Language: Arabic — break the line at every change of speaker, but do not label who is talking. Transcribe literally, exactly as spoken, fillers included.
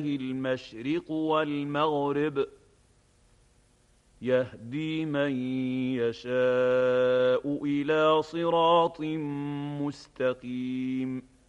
المشرق والمغرب يهدي من يشاء إلى صراط مستقيم